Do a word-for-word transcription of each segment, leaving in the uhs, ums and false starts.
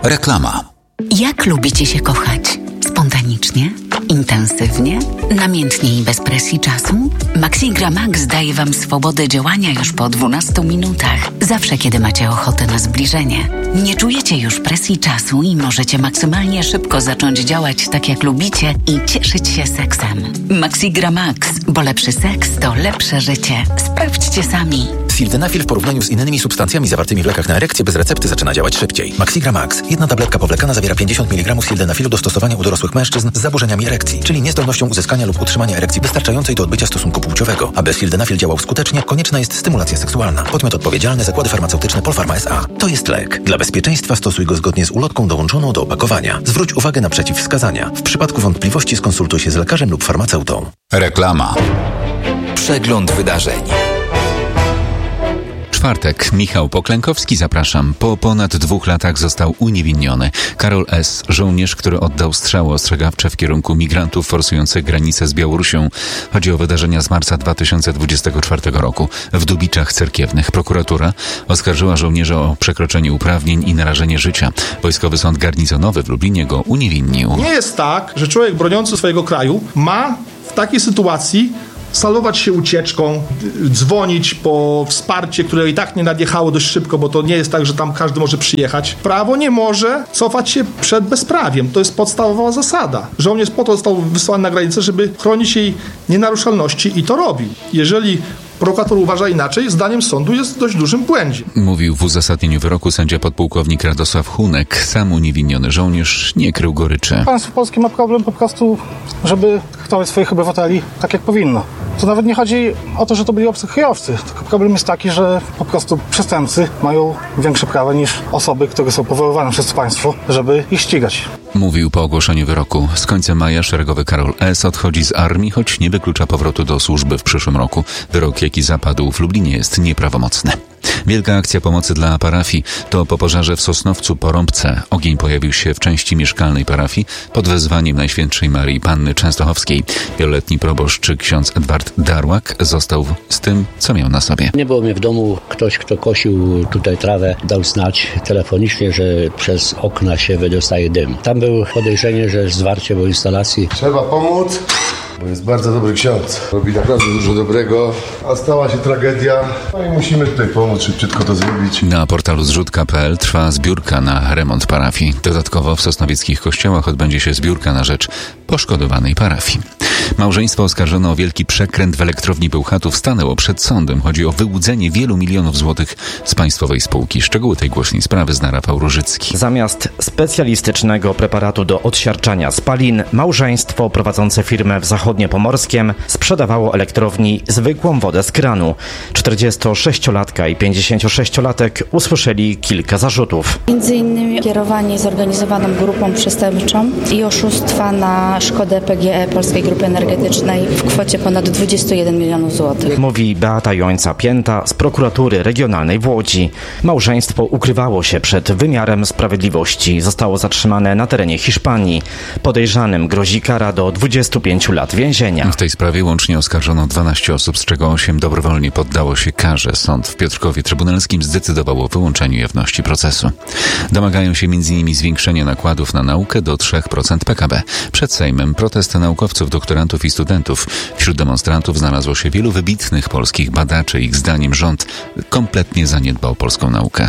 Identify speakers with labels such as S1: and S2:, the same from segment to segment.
S1: Reklama.
S2: Jak lubicie się kochać? Spontanicznie? Intensywnie? Namiętnie i bez presji czasu? Maxigra Max daje Wam swobodę działania już po dwunastu minutach. Zawsze, kiedy macie ochotę na zbliżenie. Nie czujecie już presji czasu i możecie maksymalnie szybko zacząć działać tak, jak lubicie i cieszyć się seksem. Maxigra Max, bo lepszy seks to lepsze życie. Sprawdźcie sami.
S3: Sildenafil w porównaniu z innymi substancjami zawartymi w lekach na erekcję bez recepty zaczyna działać szybciej. Maxigra Max. Jedna tabletka powlekana zawiera pięćdziesiąt miligramów sildenafilu do stosowania u dorosłych mężczyzn z zaburzeniami erekcji, czyli niezdolnością uzyskania lub utrzymania erekcji wystarczającej do odbycia stosunku płciowego. Aby sildenafil działał skutecznie, konieczna jest stymulacja seksualna. Podmiot odpowiedzialny: Zakłady Farmaceutyczne Polpharma S A. To jest lek. Dla bezpieczeństwa stosuj go zgodnie z ulotką dołączoną do opakowania. Zwróć uwagę na przeciwwskazania. W przypadku wątpliwości skonsultuj się z lekarzem lub farmaceutą.
S1: Reklama. Przegląd wydarzeń.
S4: Czwartek. Michał Poklękowski, zapraszam. Po ponad dwóch latach został uniewinniony. Karol S., żołnierz, który oddał strzały ostrzegawcze w kierunku migrantów forsujących granicę z Białorusią. Chodzi o wydarzenia z marca dwa tysiące dwudziestego czwartego roku. W Dubiczach Cerkiewnych prokuratura oskarżyła żołnierza o przekroczenie uprawnień i narażenie życia. Wojskowy Sąd Garnizonowy w Lublinie go uniewinnił.
S5: Nie jest tak, że człowiek broniący swojego kraju ma w takiej sytuacji salować się ucieczką, dzwonić po wsparcie, które i tak nie nadjechało dość szybko, bo to nie jest tak, że tam każdy może przyjechać. Prawo nie może cofać się przed bezprawiem. To jest podstawowa zasada. Żołnierz po to został wysłany na granicę, żeby chronić jej nienaruszalności i to robi. Jeżeli prokurator uważa inaczej, zdaniem sądu jest w dość dużym błędzie.
S4: Mówił w uzasadnieniu wyroku sędzia podpułkownik Radosław Hunek. Sam uniewinniony żołnierz nie krył goryczy.
S6: Państwo polskie ma problem po prostu, żeby traktować swoich obywateli tak, jak powinno. To nawet nie chodzi o to, że to byli obcokrajowcy, tylko problem jest taki, że po prostu przestępcy mają większe prawa niż osoby, które są powoływane przez państwo, żeby ich ścigać.
S4: Mówił po ogłoszeniu wyroku. Z końcem maja szeregowy Karol S. odchodzi z armii, choć nie wyklucza powrotu do służby w przyszłym roku. Wyrok, jaki zapadł w Lublinie, jest nieprawomocny. Wielka akcja pomocy dla parafii to po pożarze w Sosnowcu Porąbce. Ogień pojawił się w części mieszkalnej parafii pod wezwaniem Najświętszej Maryi Panny Częstochowskiej. Wieloletni proboszcz ksiądz Edward Darłak został z tym, co miał na sobie.
S7: Nie było mnie w domu. Ktoś, kto kosił tutaj trawę, dał znać telefonicznie, że przez okna się wydostaje dym. Tam było podejrzenie, że zwarcie było instalacji.
S8: Trzeba pomóc, bo jest bardzo dobry ksiądz. Robi naprawdę dużo dobrego, a stała się tragedia. No i musimy tutaj pomóc, szybciutko to zrobić.
S4: Na portalu zrzutka kropka pe el trwa zbiórka na remont parafii. Dodatkowo w sosnowieckich kościołach odbędzie się zbiórka na rzecz poszkodowanej parafii. Małżeństwo oskarżone o wielki przekręt w elektrowni Bełchatów stanęło przed sądem. Chodzi o wyłudzenie wielu milionów złotych z państwowej spółki. Szczegóły tej głośnej sprawy zna Rafał Różycki.
S9: Zamiast specjalistycznego preparatu do odsiarczania spalin, małżeństwo prowadzące firmę w Zachodniopomorskiem sprzedawało elektrowni zwykłą wodę z kranu. czterdziestosześciolatka i pięćdziesięciosześciolatek usłyszeli kilka zarzutów.
S10: Między innymi kierowanie zorganizowaną grupą przestępczą i oszustwa na szkodę P G E Polskiej Grupy Energetycznej w kwocie ponad dwadzieścia jeden milionów złotych.
S9: Mówi Beata Jońca-Pięta z prokuratury regionalnej w Łodzi. Małżeństwo ukrywało się przed wymiarem sprawiedliwości. Zostało zatrzymane na terenie Hiszpanii. Podejrzanym grozi kara do dwudziestu pięciu lat więzienia.
S4: W tej sprawie łącznie oskarżono dwanaście osób, z czego osiem dobrowolnie poddało się karze. Sąd w Piotrkowie Trybunalskim zdecydował o wyłączeniu jawności procesu. Domagają się m.in. zwiększenia nakładów na naukę do trzy procent P K B. Przed Sejmem protest naukowców, doktorantów i studentów. Wśród demonstrantów znalazło się wielu wybitnych polskich badaczy. Ich zdaniem rząd kompletnie zaniedbał polską naukę.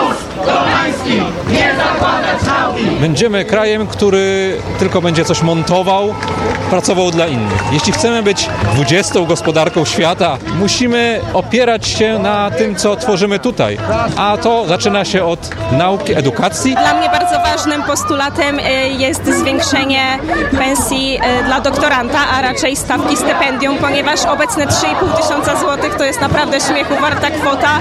S11: Będziemy krajem, który tylko będzie coś montował, pracował dla innych. Jeśli chcemy być dwudziestą gospodarką świata, musimy opierać się na tym, co tworzymy tutaj. A to zaczyna się od nauki, edukacji.
S12: Dla mnie bardzo ważnym postulatem jest zwiększenie pensji dla doktoranta, a raczej stawki stypendium, ponieważ obecne trzy i pół tysiąca złotych to jest naprawdę śmiechu warta kwota.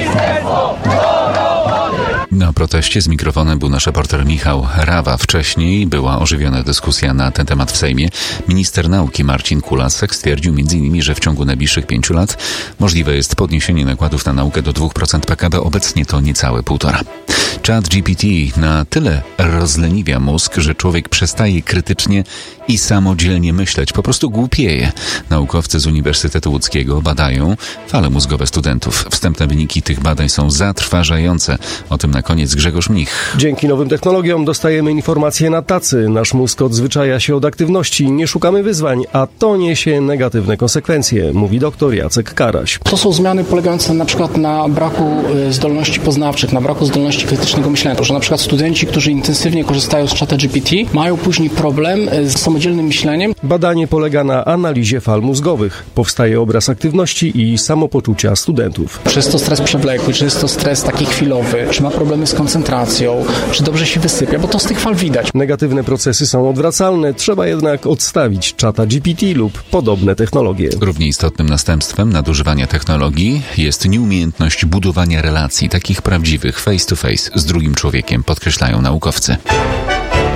S4: Na proteście z mikrofonem był nasz reporter Michał Rawa. Wcześniej była ożywiona dyskusja na ten temat w Sejmie. Minister nauki Marcin Kulasek stwierdził między innymi, że w ciągu najbliższych pięciu lat możliwe jest podniesienie nakładów na naukę do dwóch procent P K B. Obecnie to niecałe półtora. ChatGPT na tyle rozleniwia mózg, że człowiek przestaje krytycznie i samodzielnie myśleć, po prostu głupieje. Naukowcy z Uniwersytetu Łódzkiego badają fale mózgowe studentów. Wstępne wyniki tych badań są zatrważające. O tym na koniec Grzegorz Mnich.
S13: Dzięki nowym technologiom dostajemy informacje na tacy. Nasz mózg odzwyczaja się od aktywności, nie szukamy wyzwań, a to niesie negatywne konsekwencje, mówi dr Jacek Karaś.
S14: To są zmiany polegające na przykład na braku zdolności poznawczych, na braku zdolności krytycznego myślenia. To, że na przykład studenci, którzy intensywnie korzystają z ChatGPT, mają później problem z samodzielnym myśleniem.
S13: Badanie polega na analizie fal mózgowych. Powstaje obraz aktywności i samopoczucia studentów.
S14: Czy jest to stres przewlekły, czy jest to stres taki chwilowy, czy ma problemy z koncentracją, czy dobrze się wysypia, bo to z tych fal widać.
S13: Negatywne procesy są odwracalne, trzeba jednak odstawić ChatGPT lub podobne technologie.
S4: Równie istotnym następstwem nadużywania technologii jest nieumiejętność budowania relacji, takich prawdziwych face to face z drugim człowiekiem, podkreślają naukowcy.